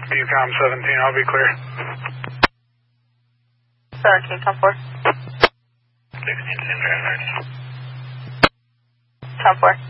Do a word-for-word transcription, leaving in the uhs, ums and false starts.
UCOM seventeen, I'll be clear. seventeen, ten four. sixteen, ten four. ten four.